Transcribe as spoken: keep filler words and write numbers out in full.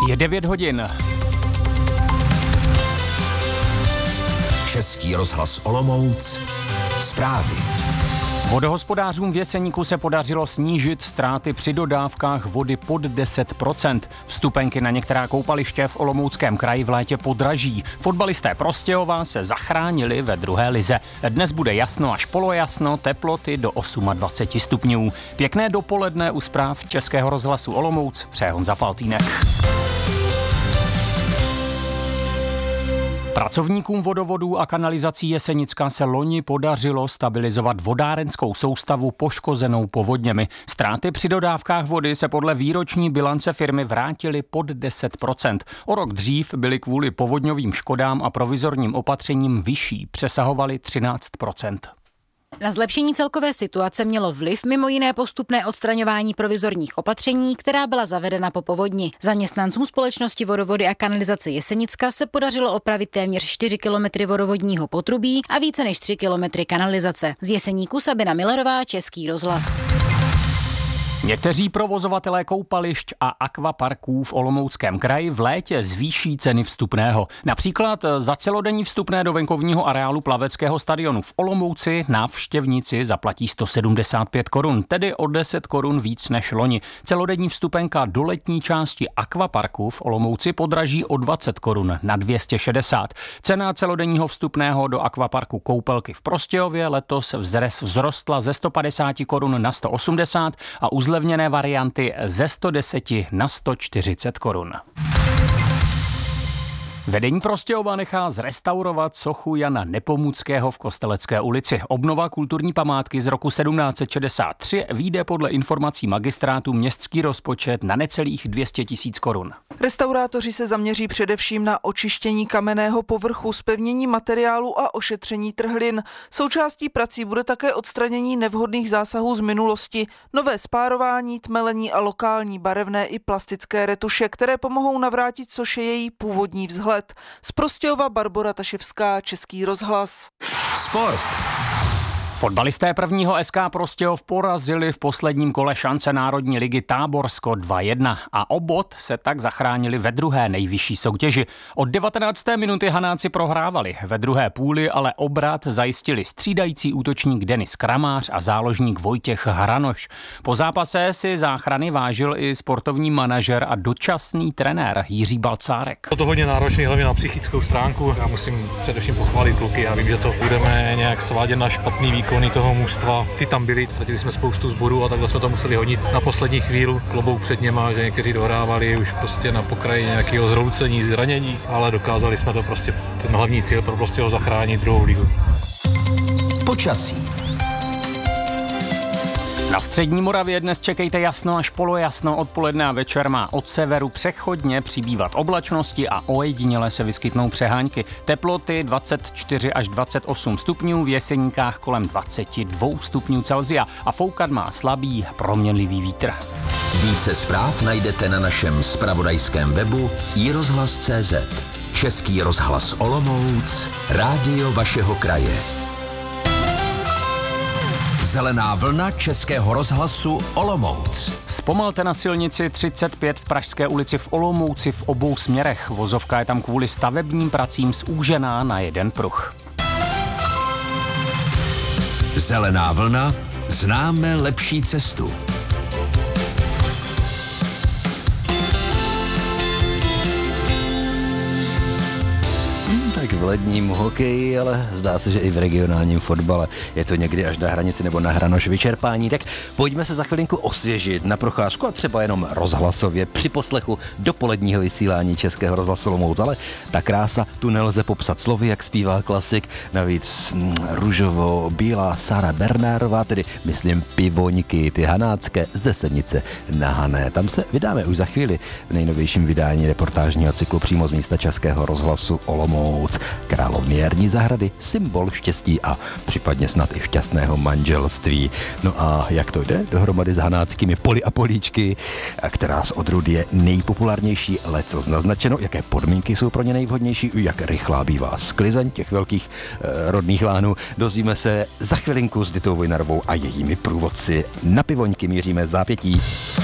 Je devět hodin. Český rozhlas Olomouc. Zprávy. Vodohospodářům v Jeseníku se podařilo snížit ztráty při dodávkách vody pod deset procent. Vstupenky na některá koupaliště v Olomouckém kraji v létě podraží. Fotbalisté Prostějova se zachránili ve druhé lize. Dnes bude jasno až polojasno, teploty do dvacet osm stupňů. Pěkné dopoledne u zpráv Českého rozhlasu Olomouc, přeje Honza Faltýnek. Pracovníkům vodovodů a kanalizací Jesenicka se loni podařilo stabilizovat vodárenskou soustavu poškozenou povodněmi. Ztráty při dodávkách vody se podle výroční bilance firmy vrátily pod deset procent. O rok dřív byly kvůli povodňovým škodám a provizorním opatřením vyšší, přesahovaly třináct procent. Na zlepšení celkové situace mělo vliv mimo jiné postupné odstraňování provizorních opatření, která byla zavedena po povodni. Zaměstnancům společnosti Vodovody a kanalizace Jesenicka se podařilo opravit téměř čtyři kilometry vodovodního potrubí a více než tři kilometry kanalizace. Z Jeseníku Sabina Millerová, Český rozhlas. Někteří provozovatelé koupališť a akvaparků v Olomouckém kraji v létě zvýší ceny vstupného. Například za celodenní vstupné do venkovního areálu plaveckého stadionu v Olomouci návštěvníci zaplatí sto sedmdesát pět korun, tedy o deset korun víc než loni. Celodenní vstupenka do letní části akvaparku v Olomouci podraží o dvacet korun na dvě stě šedesát. Cena celodenního vstupného do akvaparku Koupelky v Prostějově letos vzres vzrostla ze sto padesát korun na sto osmdesát a u zlevněné varianty ze sto deset na sto čtyřicet korun. Vedení Prostějova nechá zrestaurovat sochu Jana Nepomuckého v Kostelecké ulici. Obnova kulturní památky z roku sedmnáct set šedesát tři vyjde podle informací magistrátu městský rozpočet na necelých dvě stě tisíc korun. Restaurátoři se zaměří především na očištění kamenného povrchu, zpevnění materiálu a ošetření trhlin. Součástí prací bude také odstranění nevhodných zásahů z minulosti, nové spárování, tmelení a lokální barevné i plastické retuše, které pomohou navrátit soše její původní vzhled. Z Prostějova Barbora Taševská, Český rozhlas. Sport. Fotbalisté prvního S K Prostějov porazili v posledním kole šance Národní ligy Táborsko dva jedna a o bod se tak zachránili ve druhé nejvyšší soutěži. Od devatenácté minuty Hanáci prohrávali, ve druhé půli ale obrat zajistili střídající útočník Denis Kramář a záložník Vojtěch Hranoš. Po zápase si záchrany vážil i sportovní manažer a dočasný trenér Jiří Balcárek. To hodně náročný, hlavně na psychickou stránku. Já musím především pochválit kluky. Já vím, že to budeme nějak svádět na špatný výkon toho mužstva. Ty tam byli, ztratili jsme spoustu zborů a takhle jsme to museli hodit na poslední chvíli. Klobouk před něma, že někteří dohrávali už prostě na pokraji nějakého zhroucení, zranění, ale dokázali jsme to prostě, ten hlavní cíl pro prostě ho zachránit druhou ligu. Počasí. Na střední Moravě dnes čekejte jasno až polojasno, odpoledne a večer má od severu přechodně přibývat oblačnosti a ojediněle se vyskytnou přehánky. Teploty dvacet čtyři až dvacet osm stupňů, v Jeseníkách kolem dvacet dva stupňů Celsia a foukat má slabý proměnlivý vítr. Více zpráv najdete na našem zpravodajském webu i rozhlas tečka cé zet. Český rozhlas Olomouc, rádio vašeho kraje. Zelená vlna Českého rozhlasu Olomouc. Zpomalte na silnici třicet pět v Pražské ulici v Olomouci v obou směrech. Vozovka je tam kvůli stavebním pracím zúžená na jeden pruh. Zelená vlna, známe lepší cestu. V ledním hokeji, ale zdá se, že i v regionálním fotbale je to někdy až na hranici nebo na hranoš vyčerpání. Tak pojďme se za chvilinku osvěžit na procházku a třeba jenom rozhlasově při poslechu dopoledního vysílání Českého rozhlasu Olomouc. Ale ta krása tu nelze popsat slovy, jak zpívá klasik. Navíc mm, růžovo-bílá Sára Bernárová, tedy myslím pivoňky, ty hanácké ze Sednice na Hané. Tam se vydáme už za chvíli v nejnovějším vydání reportážního cyklu přímo z místa Českého rozhlasu Olomouc. Královny jarní zahrady, symbol štěstí a případně snad i šťastného manželství. No a jak to jde dohromady s hanáckými poli a políčky, která z odrůd je nejpopulárnější, lecos naznačeno, jaké podmínky jsou pro ně nejvhodnější, jak rychlá bývá sklizeň těch velkých e, rodných lánů. Dozvíme se za chvilinku s Ditou Vojnarovou a jejími průvodci. Na pivoňky míříme v zápětí.